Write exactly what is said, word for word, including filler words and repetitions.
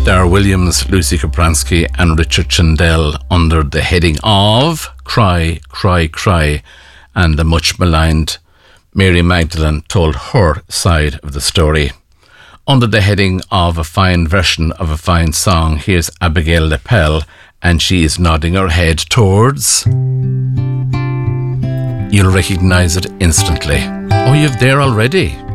Dar Williams, Lucy Kapransky and Richard Chandel under the heading of Cry, Cry, Cry, and the much maligned Mary Magdalene told her side of the story. Under the heading of a fine version of a fine song, here's Abigail Lepel, and she is nodding her head towards... You'll recognise it instantly. Oh, you've there already.